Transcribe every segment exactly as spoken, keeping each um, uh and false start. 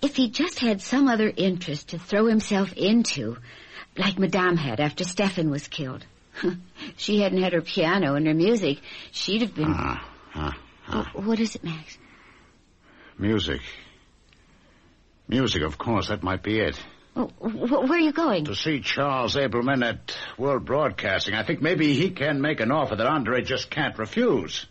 If he just had some other interest to throw himself into, like Madame had after Stefan was killed. She hadn't had her piano and her music. She'd have been... Uh, uh, uh. What is it, Max? Music. Music, of course, that might be it. Oh, where are you going? To see Charles Abelman at World Broadcasting. I think maybe he can make an offer that Andre just can't refuse.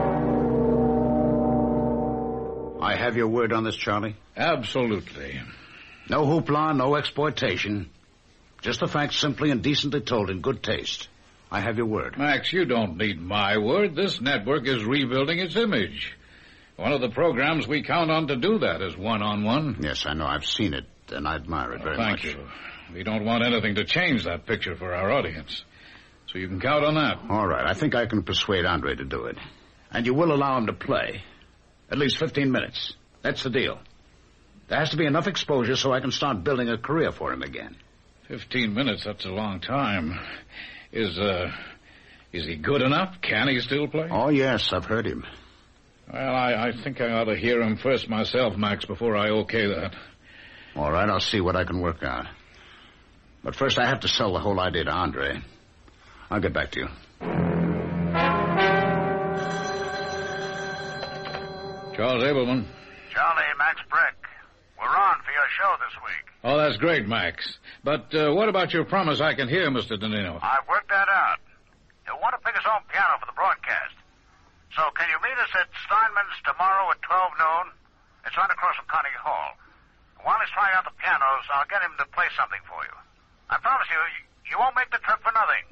I have your word on this, Charlie? Absolutely. No hoopla, no exploitation. Just the facts simply and decently told in good taste. I have your word. Max, you don't need my word. This network is rebuilding its image. One of the programs we count on to do that is one-on-one. Yes, I know. I've seen it, and I admire it very Thank much. Thank you. We don't want anything to change that picture for our audience. So you can count on that. All right. I think I can persuade Andre to do it. And you will allow him to play. At least fifteen minutes. That's the deal. There has to be enough exposure so I can start building a career for him again. Fifteen minutes, that's a long time. Is, uh, is he good enough? Can he still play? Oh, yes, I've heard him. Well, I, I think I ought to hear him first myself, Max, before I okay that. All right, I'll see what I can work out. But first I have to sell the whole idea to Andre. I'll get back to you. Charles Abelman. Charlie, Max Brick. We're on for your show this week. Oh, that's great, Max. But uh, what about your promise I can hear, Mister Danino? I've worked that out. He'll want to pick his own piano for the broadcast. So can you meet us at Steinman's tomorrow at twelve noon? It's right across from Carnegie Hall. While he's trying out the pianos, I'll get him to play something for you. I promise you, you won't make the trip for nothing.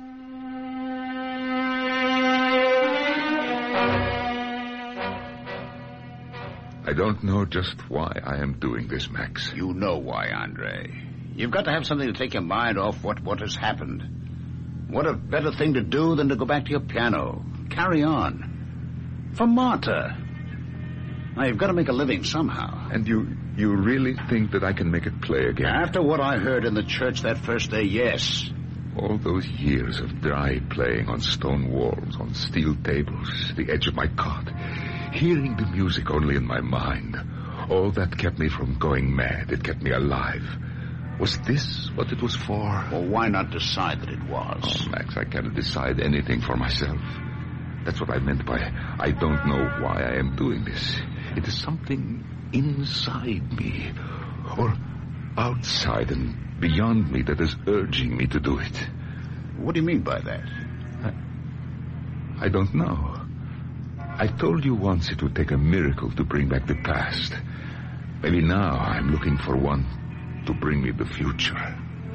I don't know just why I am doing this, Max. You know why, Andre. You've got to have something to take your mind off what, what has happened. What a better thing to do than to go back to your piano. Carry on. For Marta. Now, you've got to make a living somehow. And you you really think that I can make it play again? After what I heard in the church that first day, yes. All those years of dry playing on stone walls, on steel tables, the edge of my cot, hearing the music only in my mind, all that kept me from going mad. It kept me alive. Was this what it was for? Well, why not decide that it was? Oh, Max, I cannot decide anything for myself. That's what I meant by I don't know why I am doing this. It is something inside me, or outside and beyond me, that is urging me to do it. What do you mean by that? I, I don't know. I told you once it would take a miracle to bring back the past. Maybe now I'm looking for one to bring me the future.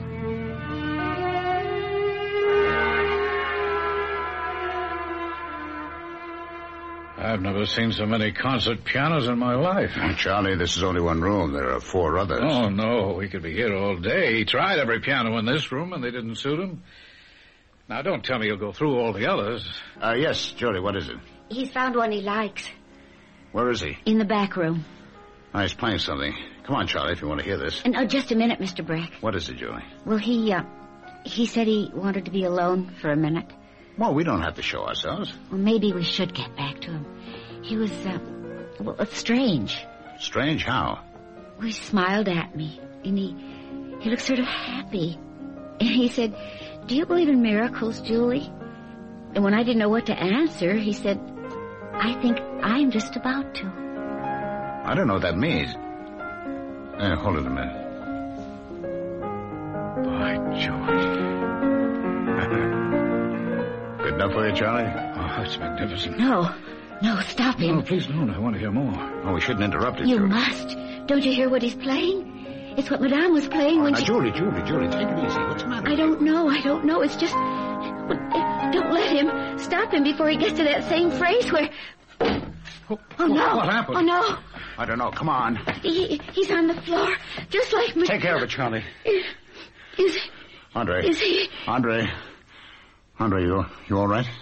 I've never seen so many concert pianos in my life. Oh, Charlie, this is only one room. There are four others. Oh, no, we could be here all day. He tried every piano in this room, and they didn't suit him. Now, don't tell me you'll go through all the others. Uh, yes, Julie, what is it? He's found one he likes. Where is he? In the back room. Oh, he's playing something. Come on, Charlie, if you want to hear this. And, oh, just a minute, Mister Breck. What is it, Julie? Well, he, uh, he said he wanted to be alone for a minute. Well, we don't have to show ourselves. Well, maybe we should get back to him. He was, uh, well, it's strange. Strange how? He smiled at me, and he, he looked sort of happy. And he said, "Do you believe in miracles, Julie?" And when I didn't know what to answer, he said, "I think I'm just about to." I don't know what that means. Hey, hold it a minute. By George. Good enough for you, Charlie? Oh, that's magnificent. No, no, stop him. No, please don't. I want to hear more. Oh, we shouldn't interrupt it, You Julie. must. Don't you hear what he's playing? It's what Madame was playing Oh, when now, she... Julie, Julie, Julie, take it easy. What's the matter? I with don't you? know, I don't know. It's just... Don't let him. Stop him before he gets to that same phrase where... Oh, Oh, no. What happened? Oh, no. I don't know. Come on. He, he's on the floor, just like me. Take care of it, Charlie. Is, Andre. is he... Andre. Andre, you, you all right?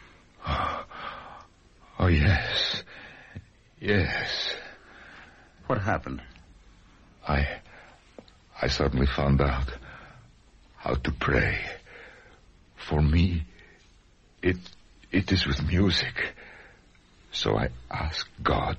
Oh, yes. Yes. What happened? I... I suddenly found out how to pray. For me, it... it is with music. So I asked God